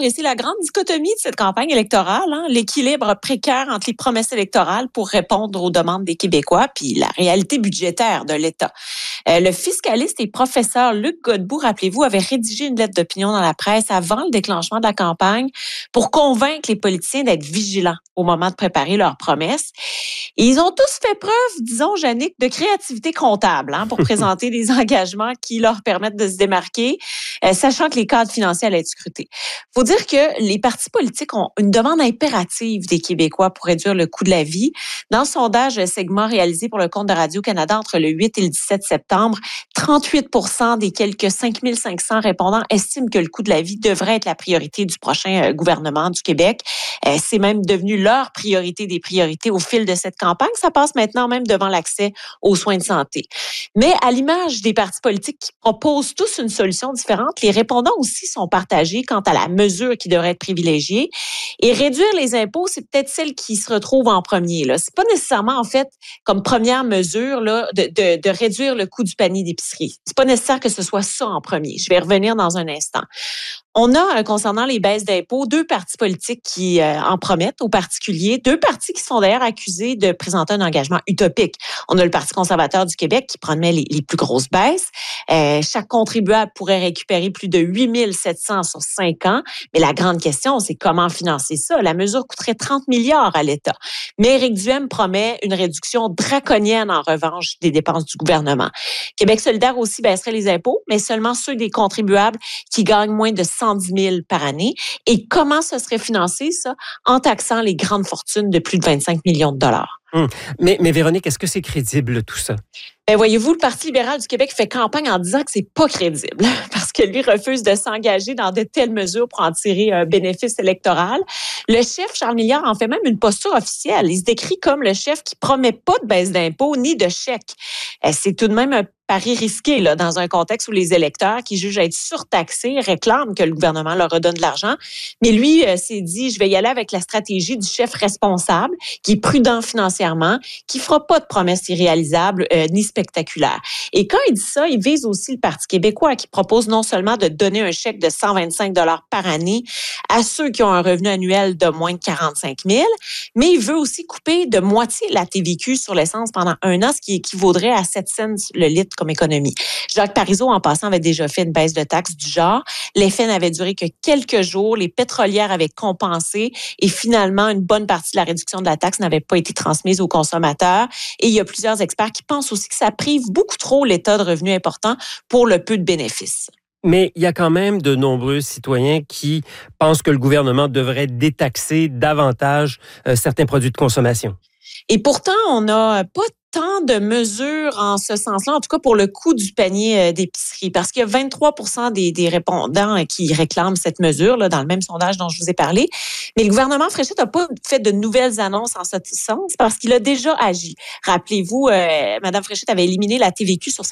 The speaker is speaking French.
et c'est la grande dichotomie de cette campagne électorale, hein, l'équilibre précaire entre les promesses électorales pour répondre aux demandes des Québécois puis la réalité budgétaire de l'État. Le fiscaliste et professeur Luc Godbout, rappelez-vous, avait rédigé une lettre d'opinion dans la presse avant le déclenchement de la campagne pour convaincre les politiciens d'être vigilants au moment de préparer leurs promesses. Et ils ont tous fait preuve, disons, Jannick, de créativité comptable pour présenter des engagements qui leur permettent de se démarquer, sachant que les cadres financiers allaient être scrutés. Il faut dire que les partis politiques ont une demande impérative des Québécois pour réduire le coût de la vie. Dans le sondage Segma réalisé pour le compte de Radio-Canada entre le 8 et le 17 septembre, 38 % des quelques 5 500 répondants estiment que le coût de la vie devrait être la priorité du prochain gouvernement du Québec. C'est même devenu leur priorité des priorités au fil de cette campagne. Ça passe maintenant même devant l'accès aux soins de santé. Mais à l'image des partis politiques qui proposent tous une solution différente, les répondants aussi sont partagés quant à la mesure qui devrait être privilégiée. Et réduire les impôts, c'est peut-être celle qui se retrouve en premier. Là. C'est pas nécessairement, en fait, comme première mesure là, de réduire le coût du panier d'épicerie. C'est pas nécessaire que ce soit ça en premier. Je vais revenir dans un instant. On a, concernant les baisses d'impôts, deux partis politiques qui en promettent, au particulier. Deux partis qui sont d'ailleurs accusés de présenter un engagement utopique. On a le Parti conservateur du Québec qui promet les plus grosses baisses. Chaque contribuable pourrait récupérer plus de 8 700 sur 5 ans. Mais la grande question, c'est comment financer ça? La mesure coûterait 30 milliards à l'État. Mais Éric Duhaime promet une réduction draconienne, en revanche, des dépenses du gouvernement. Québec solidaire aussi baisserait les impôts, mais seulement ceux des contribuables qui gagnent moins de 110 000 par année. Et comment ce serait financé, ça? En taxant les grandes fortunes de plus de 25 millions de dollars. Mais Véronique, est-ce que c'est crédible tout ça? Ben voyez-vous, le Parti libéral du Québec fait campagne en disant que c'est pas crédible parce que lui refuse de s'engager dans de telles mesures pour en tirer un bénéfice électoral. Le chef Charles Milliard en fait même une posture officielle. Il se décrit comme le chef qui promet pas de baisse d'impôts ni de chèques. C'est tout de même un pari risqué là, dans un contexte où les électeurs qui jugent être surtaxés réclament que le gouvernement leur redonne de l'argent. Mais lui s'est dit, je vais y aller avec la stratégie du chef responsable, qui est prudent financièrement, qui fera pas de promesses irréalisables ni spectaculaires. Et quand il dit ça, il vise aussi le Parti québécois qui propose non seulement de donner un chèque de 125 $ par année à ceux qui ont un revenu annuel de moins de 45 000, mais il veut aussi couper de moitié la TVQ sur l'essence pendant 1 an, ce qui équivaudrait à 7 cents le litre comme économie. Jacques Parizeau, en passant, avait déjà fait une baisse de taxes du genre. L'effet n'avait duré que quelques jours. Les pétrolières avaient compensé et finalement, une bonne partie de la réduction de la taxe n'avait pas été transmise aux consommateurs. Et il y a plusieurs experts qui pensent aussi que ça prive beaucoup trop l'État de revenus importants pour le peu de bénéfices. Mais il y a quand même de nombreux citoyens qui pensent que le gouvernement devrait détaxer davantage certains produits de consommation. Et pourtant, on n'a pas tant de mesures en ce sens-là, en tout cas pour le coût du panier d'épicerie, parce qu'il y a 23 % des répondants qui réclament cette mesure là, dans le même sondage dont je vous ai parlé. Mais le gouvernement Fréchette n'a pas fait de nouvelles annonces en ce sens parce qu'il a déjà agi. Rappelez-vous, Mme Fréchette avait éliminé la TVQ sur